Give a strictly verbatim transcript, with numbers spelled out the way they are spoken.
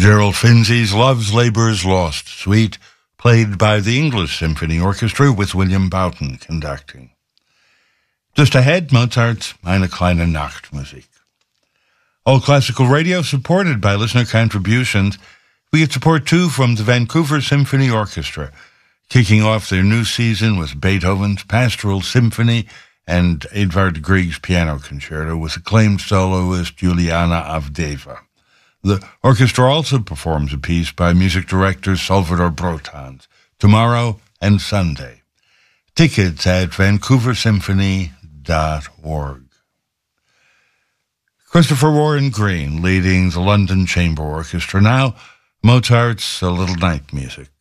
Gerald Finzi's Love's Labour's Lost Suite, played by the English Symphony Orchestra with William Boughton conducting. Just ahead, Mozart's Eine kleine Nachtmusik. All Classical Radio supported by listener contributions. We get support too from the Vancouver Symphony Orchestra, kicking off their new season with Beethoven's Pastoral Symphony and Edvard Grieg's Piano Concerto with acclaimed soloist Juliana Avdeva. The orchestra also performs a piece by music director Salvador Brotans tomorrow and Sunday. Tickets at vancouver symphony dot org. Christopher Warren Green leading the London Chamber Orchestra now. Mozart's A Little Night Music.